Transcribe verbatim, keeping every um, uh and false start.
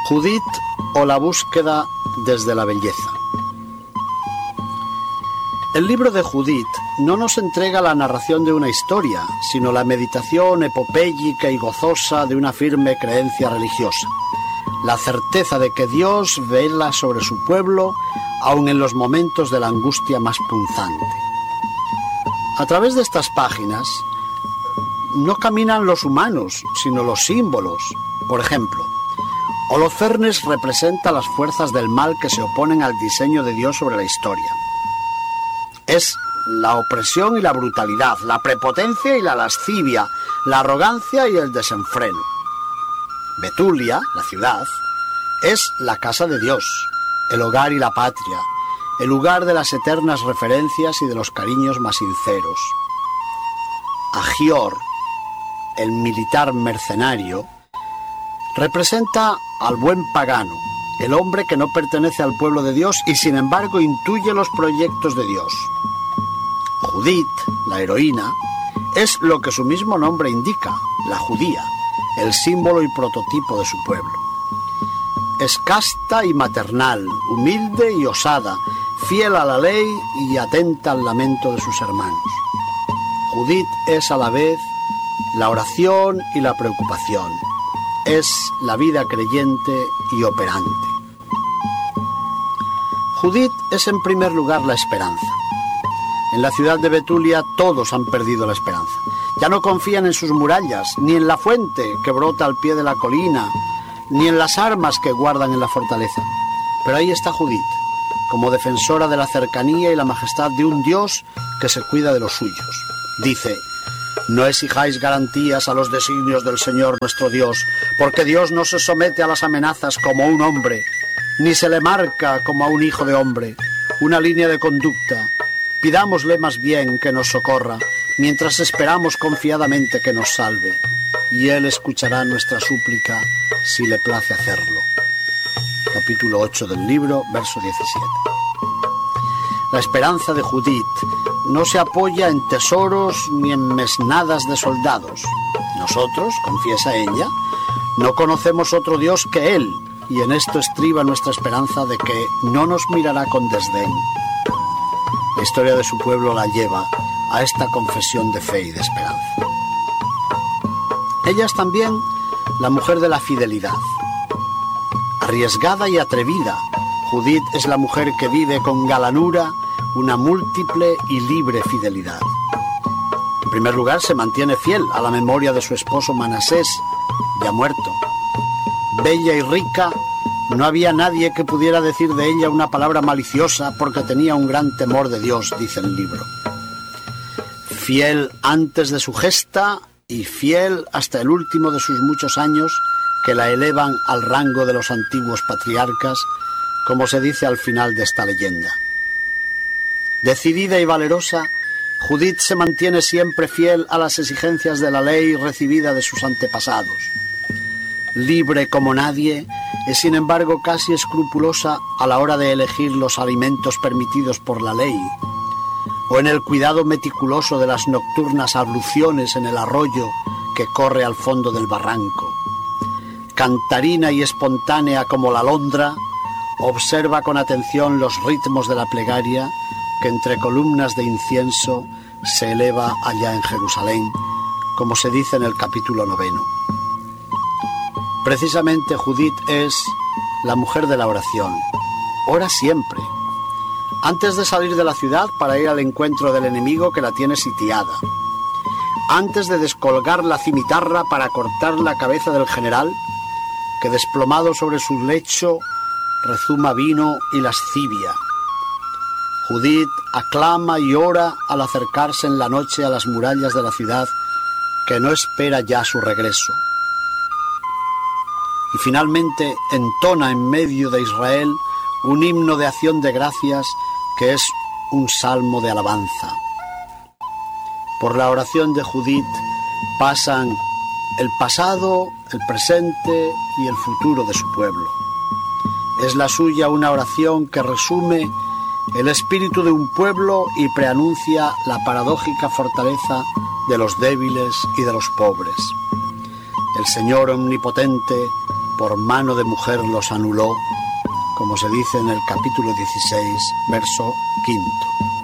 Judith o la búsqueda desde la belleza. El libro de Judith no nos entrega la narración de una historia, sino la meditación epopéyica y gozosa de una firme creencia religiosa, la certeza de que Dios vela sobre su pueblo aun en los momentos de la angustia más punzante. A través de estas páginas no caminan los humanos, sino los símbolos. Por ejemplo, Holofernes representa las fuerzas del mal que se oponen al diseño de Dios sobre la historia. Es la opresión y la brutalidad, la prepotencia y la lascivia, la arrogancia y el desenfreno. Betulia, la ciudad, es la casa de Dios, el hogar y la patria, el lugar de las eternas referencias y de los cariños más sinceros. Agior, el militar mercenario, representa al buen pagano, el hombre que no pertenece al pueblo de Dios y sin embargo intuye los proyectos de Dios. Judith, la heroína, es lo que su mismo nombre indica, la judía, el símbolo y prototipo de su pueblo. Es casta y maternal, humilde y osada, fiel a la ley y atenta al lamento de sus hermanos. Judith es a la vez la oración y la preocupación. Es la vida creyente y operante. Judith es en primer lugar la esperanza. En la ciudad de Betulia todos han perdido la esperanza. Ya no confían en sus murallas, ni en la fuente que brota al pie de la colina, ni en las armas que guardan en la fortaleza. Pero ahí está Judith, como defensora de la cercanía y la majestad de un Dios que se cuida de los suyos. Dice: no exijáis garantías a los designios del Señor nuestro Dios, porque Dios no se somete a las amenazas como un hombre, ni se le marca como a un hijo de hombre una línea de conducta. Pidámosle más bien que nos socorra, mientras esperamos confiadamente que nos salve, y Él escuchará nuestra súplica si le place hacerlo. Capítulo ocho del libro, verso diecisiete. La esperanza de Judith no se apoya en tesoros ni en mesnadas de soldados. Nosotros, confiesa ella, no conocemos otro Dios que Él, y en esto estriba nuestra esperanza de que no nos mirará con desdén. La historia de su pueblo la lleva a esta confesión de fe y de esperanza. Ella es también la mujer de la fidelidad. Arriesgada y atrevida, Judith es la mujer que vive con galanura una múltiple y libre fidelidad. En primer lugar, se mantiene fiel a la memoria de su esposo Manasés, ya muerto. Bella y rica, no había nadie que pudiera decir de ella una palabra maliciosa porque tenía un gran temor de Dios, dice el libro. Fiel antes de su gesta y fiel hasta el último de sus muchos años que la elevan al rango de los antiguos patriarcas, como se dice al final de esta leyenda. Decidida y valerosa, Judith se mantiene siempre fiel a las exigencias de la ley recibida de sus antepasados. Libre como nadie, es sin embargo casi escrupulosa a la hora de elegir los alimentos permitidos por la ley, o en el cuidado meticuloso de las nocturnas abluciones en el arroyo que corre al fondo del barranco. Cantarina y espontánea como la alondra, observa con atención los ritmos de la plegaria que entre columnas de incienso se eleva allá en Jerusalén, como se dice en el capítulo noveno. Precisamente Judith es la mujer de la oración. Ora siempre, antes de salir de la ciudad para ir al encuentro del enemigo que la tiene sitiada, antes de descolgar la cimitarra para cortar la cabeza del general, que desplomado sobre su lecho rezuma vino y lascivia. Judith aclama y ora al acercarse en la noche a las murallas de la ciudad que no espera ya su regreso. Y finalmente entona en medio de Israel un himno de acción de gracias que es un salmo de alabanza. Por la oración de Judith pasan el pasado, el presente y el futuro de su pueblo. Es la suya una oración que resume el espíritu de un pueblo y preanuncia la paradójica fortaleza de los débiles y de los pobres. El Señor omnipotente por mano de mujer los anuló, como se dice en el capítulo dieciséis, verso quinto.